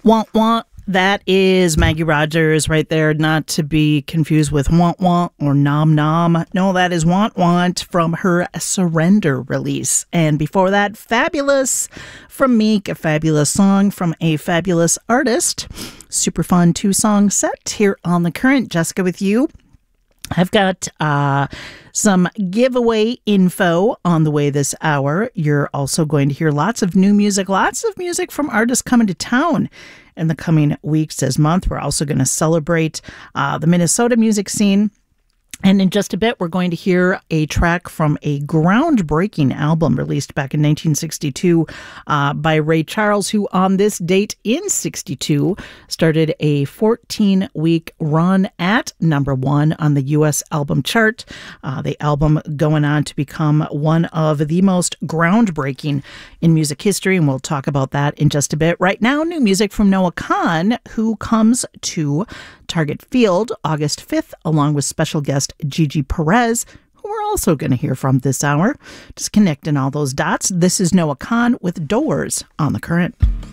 Want Want. That is Maggie Rogers right there, not to be confused with Want Want or Nom Nom. No, that is Want Want from her Surrender release. And before that, Fabulous from Meek, a fabulous song from a fabulous artist. Super fun 2-song set here on The Current. Jessica with you. I've got some giveaway info on the way this hour. You're also going to hear lots of music from artists coming to town in the coming weeks this month. We're also going to celebrate the Minnesota music scene. And in just a bit, we're going to hear a track from a groundbreaking album released back in 1962 by Ray Charles, who on this date in 62 started a 14-week run at #1 on the U.S. album chart. The album going on to become one of the most groundbreaking in music history, and we'll talk about that in just a bit. Right now, new music from Noah Kahan, who comes to Target Field August 5th, along with special guest Gigi Perez, who we're also going to hear from this hour. Just connecting all those dots. This is Noah Kahan with Doors on The Current.